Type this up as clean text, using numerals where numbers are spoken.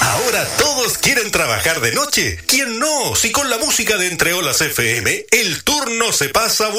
Ahora todos quieren trabajar de noche. ¿Quién no? Si con la música de Entre Olas FM, el turno se pasa